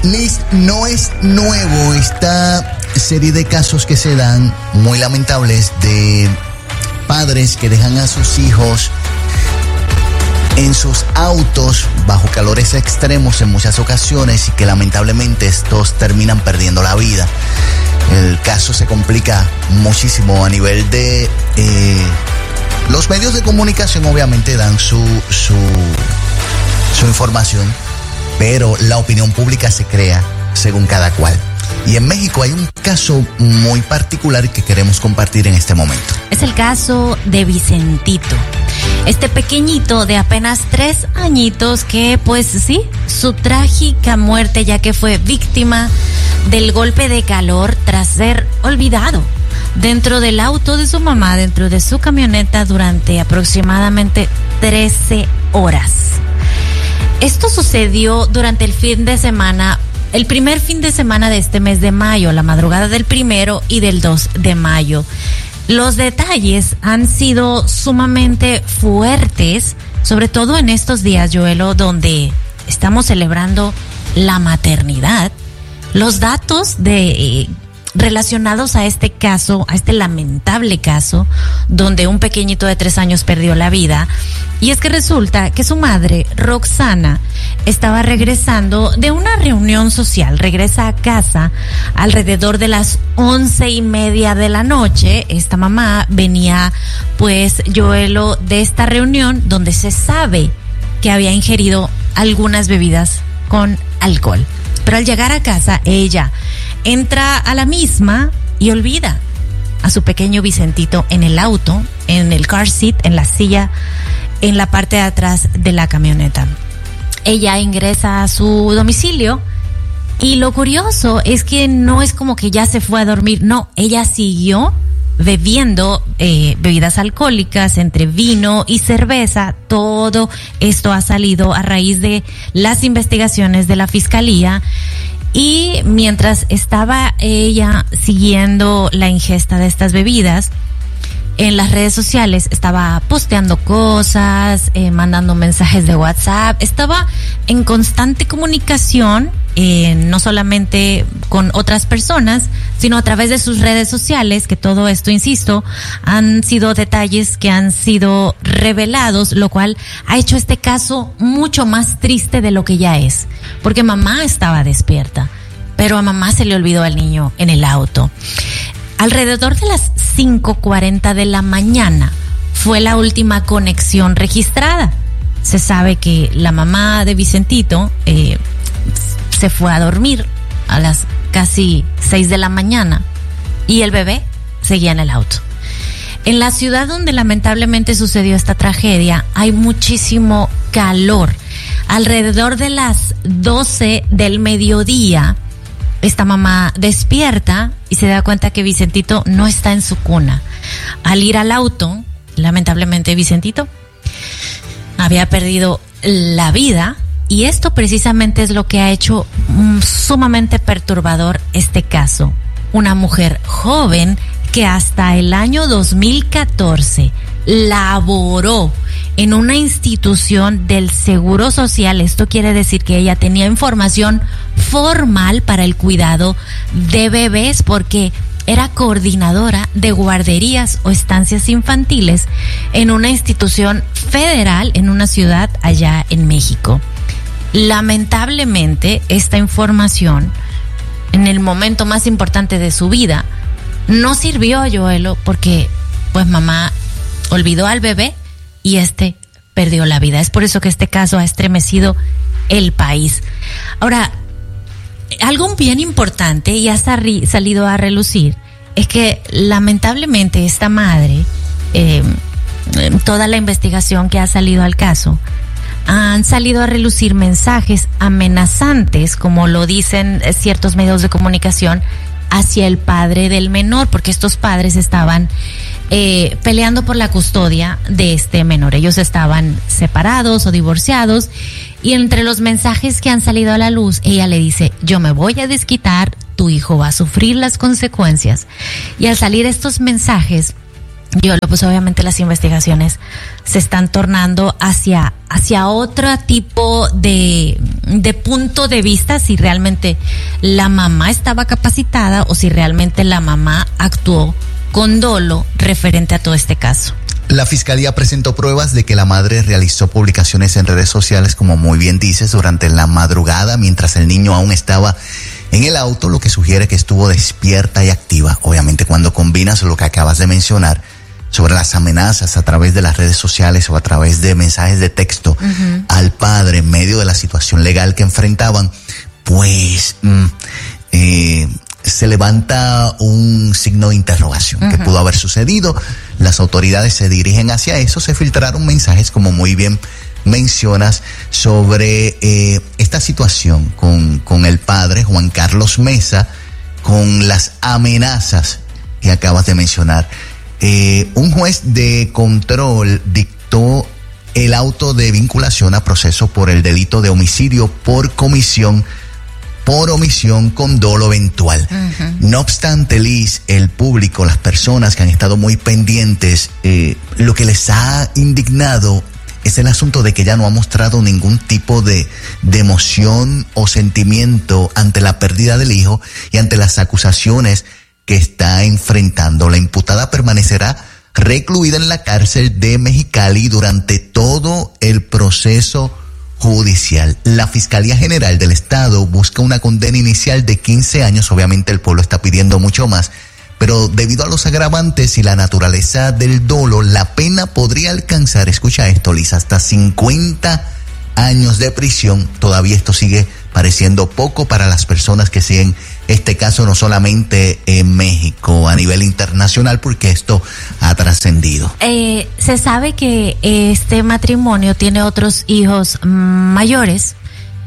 Liz, no es nuevo esta serie de casos que se dan, muy lamentables, de padres que dejan a sus hijos en sus autos bajo calores extremos en muchas ocasiones y que lamentablemente estos terminan perdiendo la vida. El caso se complica muchísimo a nivel de... los medios de comunicación obviamente dan su información, pero la opinión pública se crea según cada cual. Y en México hay un caso muy particular que queremos compartir en este momento. Es el caso de Vicentito. Este pequeñito de apenas 3 añitos que, pues sí, su trágica muerte, ya que fue víctima del golpe de calor tras ser olvidado dentro del auto de su mamá, dentro de su camioneta durante aproximadamente 13 horas. Esto sucedió durante el fin de semana, el primer fin de semana de este mes de mayo, la madrugada del 1 y del 2 de mayo. Los detalles han sido sumamente fuertes, sobre todo en estos días, Joelo, donde estamos celebrando la maternidad. Los datos relacionados a este caso, a este lamentable caso, donde un pequeñito de 3 años perdió la vida. Y es que resulta que su madre, Roxana, estaba regresando de una reunión social. Regresa a casa alrededor de las 11:30 de la noche. Esta mamá venía, pues, Joelo, de esta reunión donde se sabe que había ingerido algunas bebidas con alcohol. Pero al llegar a casa, ella entra a la misma y olvida a su pequeño Vicentito en el auto, en el car seat, en la silla, en la parte de atrás de la camioneta. Ella ingresa a su domicilio y lo curioso es que no es como que ya se fue a dormir, no, ella siguió bebiendo bebidas alcohólicas entre vino y cerveza. Todo esto ha salido a raíz de las investigaciones de la fiscalía. Y mientras estaba ella siguiendo la ingesta de estas bebidas, en las redes sociales estaba posteando cosas, mandando mensajes de WhatsApp, estaba en constante comunicación, no solamente con otras personas, sino a través de sus redes sociales, que todo esto, insisto, han sido detalles que han sido revelados, lo cual ha hecho este caso mucho más triste de lo que ya es, porque mamá estaba despierta, pero a mamá se le olvidó al niño en el auto. Alrededor de las 5:40 de la mañana fue la última conexión registrada. Se sabe que la mamá de Vicentito se fue a dormir a las casi 6 de la mañana y el bebé seguía en el auto. En la ciudad donde lamentablemente sucedió esta tragedia hay muchísimo calor. Alrededor de las 12 del mediodía, esta mamá despierta y se da cuenta que Vicentito no está en su cuna. Al ir al auto, lamentablemente Vicentito había perdido la vida, y esto precisamente es lo que ha hecho sumamente perturbador este caso. Una mujer joven que hasta el año 2014 laboró en una institución del Seguro Social. Esto quiere decir que ella tenía información formal para el cuidado de bebés, porque era coordinadora de guarderías o estancias infantiles en una institución federal en una ciudad allá en México. Lamentablemente, esta información, en el momento más importante de su vida, no sirvió a Joelo, porque pues mamá olvidó al bebé y perdió la vida. Es por eso que este caso ha estremecido el país. Ahora, algo bien importante y ha salido a relucir es que lamentablemente esta madre, toda la investigación que ha salido al caso, han salido a relucir mensajes amenazantes, como lo dicen ciertos medios de comunicación, hacia el padre del menor, porque estos padres estaban peleando por la custodia de este menor. Ellos estaban separados o divorciados, y entre los mensajes que han salido a la luz, ella le dice: yo me voy a desquitar, tu hijo va a sufrir las consecuencias. Y al salir estos mensajes, pues obviamente las investigaciones se están tornando hacia otro tipo de punto de vista, si realmente la mamá estaba capacitada o si realmente la mamá actuó con dolo referente a todo este caso. La fiscalía presentó pruebas de que la madre realizó publicaciones en redes sociales, como muy bien dices, durante la madrugada, mientras el niño aún estaba en el auto, lo que sugiere que estuvo despierta y activa. Obviamente, cuando combinas lo que acabas de mencionar sobre las amenazas a través de las redes sociales o a través de mensajes de texto al padre en medio de la situación legal que enfrentaban, pues se levanta un signo de interrogación. ¿Qué pudo haber sucedido? Las autoridades se dirigen hacia eso. Se filtraron mensajes, como muy bien mencionas, sobre esta situación con el padre Juan Carlos Mesa, con las amenazas que acabas de mencionar. Un juez de control dictó el auto de vinculación a proceso por el delito de homicidio por omisión con dolo eventual. No obstante, Liz, el público, las personas que han estado muy pendientes, lo que les ha indignado es el asunto de que ella no ha mostrado ningún tipo de emoción o sentimiento ante la pérdida del hijo y ante las acusaciones que está enfrentando. La imputada permanecerá recluida en la cárcel de Mexicali durante todo el proceso judicial. La Fiscalía General del Estado busca una condena inicial de 15 años. Obviamente el pueblo está pidiendo mucho más, pero debido a los agravantes y la naturaleza del dolo, la pena podría alcanzar, escucha esto, Liz, hasta 50 años de prisión. Todavía esto sigue pareciendo poco para las personas que siguen este caso, no solamente en México, a nivel internacional, porque esto ha trascendido. Se sabe que este matrimonio tiene otros hijos mayores.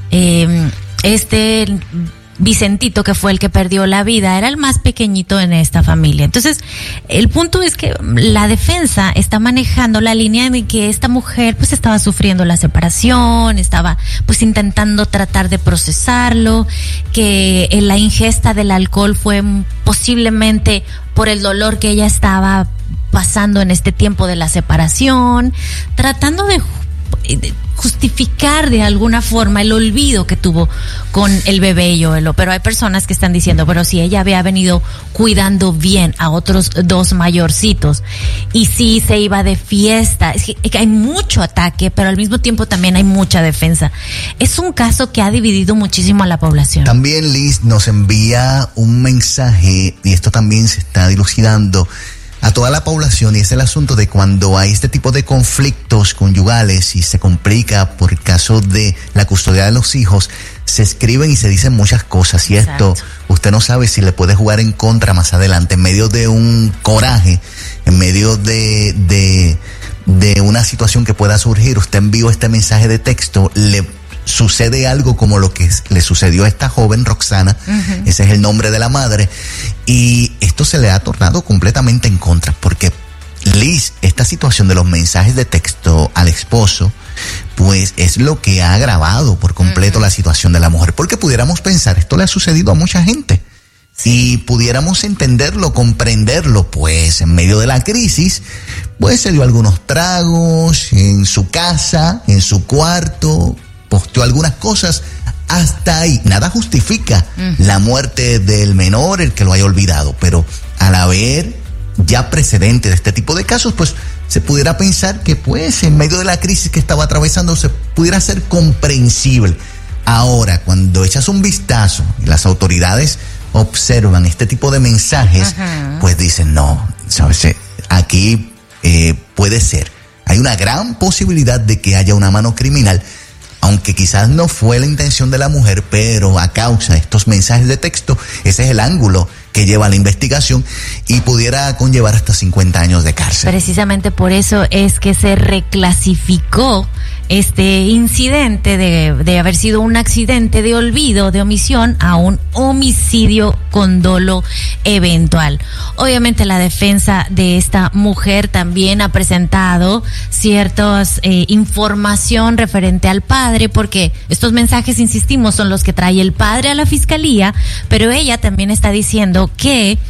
Vicentito, que fue el que perdió la vida, era el más pequeñito en esta familia. Entonces, el punto es que la defensa está manejando la línea de que esta mujer pues estaba sufriendo la separación, estaba pues intentando tratar de procesarlo, que la ingesta del alcohol fue posiblemente por el dolor que ella estaba pasando en este tiempo de la separación, tratando de justificar de alguna forma el olvido que tuvo con el bebé Joelo. Pero hay personas que están diciendo, pero si ella había venido cuidando bien a otros dos mayorcitos y si se iba de fiesta, es que hay mucho ataque, pero al mismo tiempo también hay mucha defensa. Es un caso que ha dividido muchísimo a la población. También Liz nos envía un mensaje, y esto también se está dilucidando a toda la población, y es el asunto de cuando hay este tipo de conflictos conyugales y se complica por el caso de la custodia de los hijos, se escriben y se dicen muchas cosas, y Exacto. Esto usted no sabe si le puede jugar en contra más adelante, en medio de un coraje, en medio de una situación que pueda surgir. Usted envió este mensaje de texto, le sucede algo como lo que le sucedió a esta joven Roxana, ese es el nombre de la madre, y esto se le ha tornado completamente en contra, porque Liz, esta situación de los mensajes de texto al esposo, pues es lo que ha agravado por completo la situación de la mujer, porque pudiéramos pensar, esto le ha sucedido a mucha gente, y pudiéramos entenderlo, comprenderlo, pues en medio de la crisis, pues se dio algunos tragos en su casa, en su cuarto, posteó algunas cosas, hasta ahí. Nada justifica la muerte del menor, el que lo haya olvidado, pero al haber ya precedente de este tipo de casos, pues se pudiera pensar que pues en medio de la crisis que estaba atravesando se pudiera ser comprensible. Ahora, cuando echas un vistazo y las autoridades observan este tipo de mensajes, pues dicen, no, ¿sabes? Aquí puede ser. Hay una gran posibilidad de que haya una mano criminal, aunque quizás no fue la intención de la mujer, pero a causa de estos mensajes de texto, ese es el ángulo que lleva a la investigación y pudiera conllevar hasta 50 años de cárcel. Precisamente por eso es que se reclasificó este incidente de haber sido un accidente de olvido, de omisión, a un homicidio con dolo eventual. Obviamente la defensa de esta mujer también ha presentado ciertas información referente al padre, porque estos mensajes, insistimos, son los que trae el padre a la fiscalía, pero ella también está diciendo que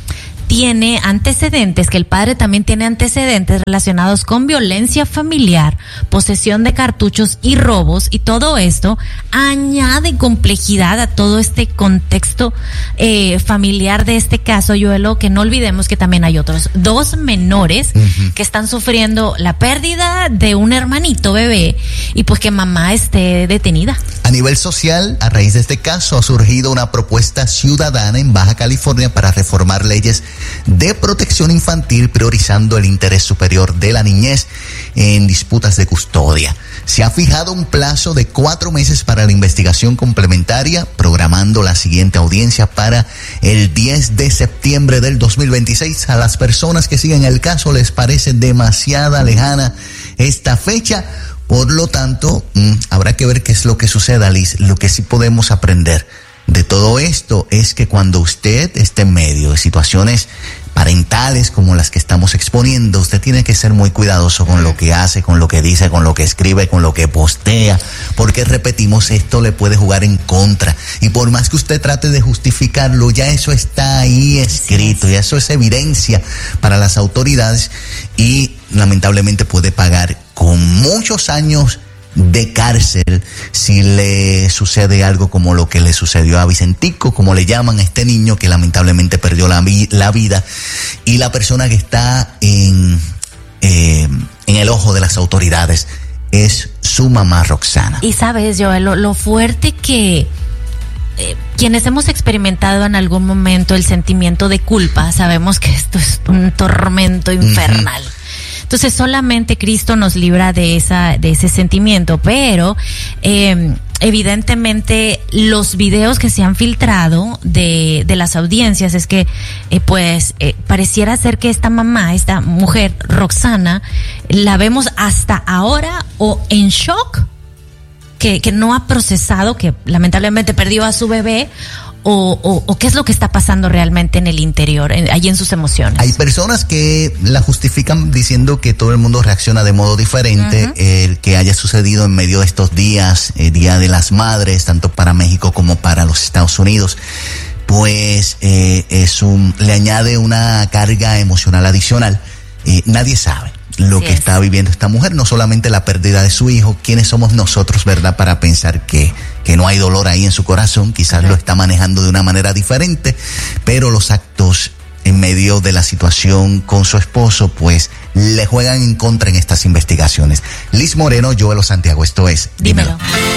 tiene antecedentes, que el padre también tiene antecedentes relacionados con violencia familiar, posesión de cartuchos y robos, y todo esto añade complejidad a todo este contexto familiar de este caso, Joelo, que no olvidemos que también hay otros 2 menores que están sufriendo la pérdida de un hermanito bebé y pues que mamá esté detenida. A nivel social, a raíz de este caso, ha surgido una propuesta ciudadana en Baja California para reformar leyes de protección infantil, priorizando el interés superior de la niñez en disputas de custodia. Se ha fijado un plazo de 4 meses para la investigación complementaria, programando la siguiente audiencia para el 10 de septiembre del 2026. A las personas que siguen el caso les parece demasiada lejana esta fecha. Por lo tanto, habrá que ver qué es lo que suceda, Liz. Lo que sí podemos aprender de todo esto es que cuando usted esté en medio de situaciones parentales como las que estamos exponiendo, usted tiene que ser muy cuidadoso con lo que hace, con lo que dice, con lo que escribe, con lo que postea, porque repetimos, esto le puede jugar en contra. Y por más que usted trate de justificarlo, ya eso está ahí escrito, ya eso es evidencia para las autoridades y lamentablemente puede pagar con muchos años de cárcel si le sucede algo como lo que le sucedió a Vicentico, como le llaman a este niño que lamentablemente perdió la vida, y la persona que está en el ojo de las autoridades es su mamá Roxana. Y sabes, Joel, lo fuerte que quienes hemos experimentado en algún momento el sentimiento de culpa, sabemos que esto es un tormento infernal. Entonces solamente Cristo nos libra de ese sentimiento, pero evidentemente los videos que se han filtrado de las audiencias es que pareciera ser que esta mamá, esta mujer Roxana, la vemos hasta ahora o en shock, que no ha procesado, que lamentablemente perdió a su bebé, o qué es lo que está pasando realmente en el interior, allí en sus emociones. Hay personas que la justifican diciendo que todo el mundo reacciona de modo diferente. El que haya sucedido en medio de estos días, Día de las Madres, tanto para México como para los Estados Unidos, pues le añade una carga emocional adicional. Nadie sabe lo que está viviendo esta mujer, no solamente la pérdida de su hijo. ¿Quiénes somos nosotros, verdad, para pensar que no hay dolor ahí en su corazón? Quizás lo está manejando de una manera diferente, pero los actos en medio de la situación con su esposo, pues le juegan en contra en estas investigaciones. Liz Moreno, Joelo Santiago, esto es Dímelo.